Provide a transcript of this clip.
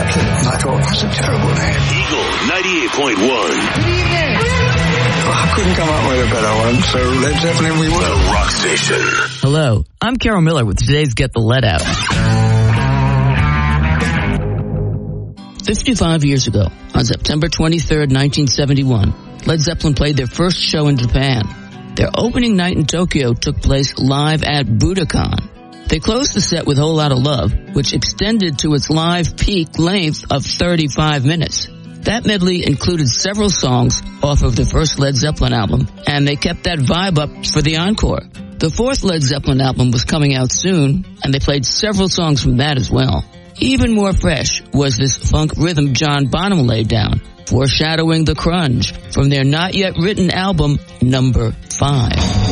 Zeppelin. And I thought, that's a terrible name. Eagle 98.1. Good evening. I couldn't come up with a better one, so Led Zeppelin we were. The Rock Station. Hello, I'm Carol Miller with today's Get the Lead Out. 55 years ago, on September 23rd, 1971, Led Zeppelin played their first show in Japan. Their opening night in Tokyo took place live at Budokan. They closed the set with Whole Lotta Love, which extended to its live peak length of 35 minutes. That medley included several songs off of the first Led Zeppelin album, and they kept that vibe up for the encore. The fourth Led Zeppelin album was coming out soon, and they played several songs from that as well. Even more fresh was this funk rhythm John Bonham laid down, foreshadowing the grunge from their not yet written album, Number 5.